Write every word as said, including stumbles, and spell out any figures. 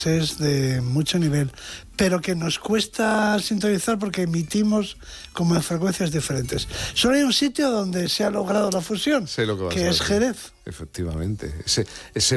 es de mucho nivel, pero que nos cuesta sintonizar porque emitimos como en frecuencias diferentes. Solo hay un sitio donde se ha logrado la fusión, Sé lo que vas que a es decir. Jerez. Efectivamente, ese, ese